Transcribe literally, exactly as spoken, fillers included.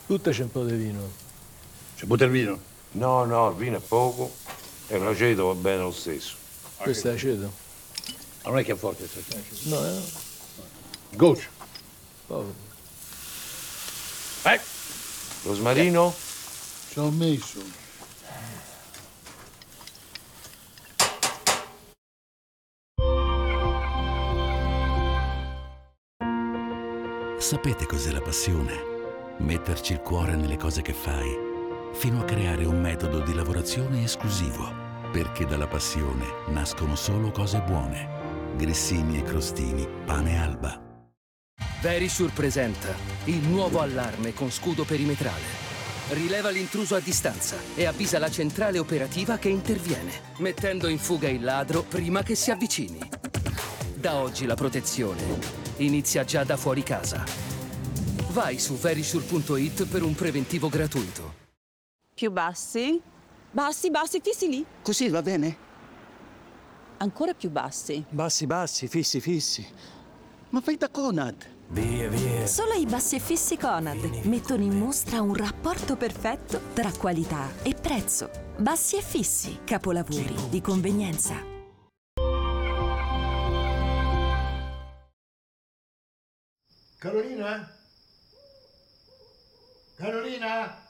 Buttaci un po' di vino. Ci butta il vino? No, no, il vino è poco e l'aceto va bene lo stesso. Questo è aceto? Ma non è che è forte questo. No, eh? Goccio. Povero. Eh! Rosmarino? Ci ho messo. Sapete cos'è la passione? Metterci il cuore nelle cose che fai, fino a creare un metodo di lavorazione esclusivo, perché dalla passione nascono solo cose buone. Grissini e crostini, pane Alba. Verisure presenta il nuovo allarme con scudo perimetrale. Rileva l'intruso a distanza e avvisa la centrale operativa che interviene, mettendo in fuga il ladro prima che si avvicini. Da oggi la protezione inizia già da fuori casa. Vai su verisure punto it per un preventivo gratuito. Più bassi. Bassi, bassi, fissi lì. Così va bene? Ancora più bassi. Bassi, bassi, fissi, fissi. Ma fai da Conad. Via, via. Solo i bassi e fissi Conad mettono in mostra un rapporto perfetto tra qualità e prezzo. Bassi e fissi, capolavori di convenienza. Carolina? Carolina?